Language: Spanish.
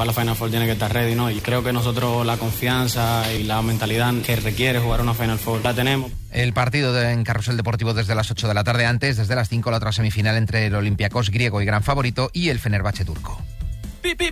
jugar la Final Four tiene que estar ready, ¿no? Y creo que nosotros la confianza y la mentalidad que requiere jugar una Final Four la tenemos. El partido en Carrusel Deportivo desde las 8 de la tarde, antes desde las 5 la otra semifinal entre el Olympiacos griego y gran favorito y el Fenerbahce turco.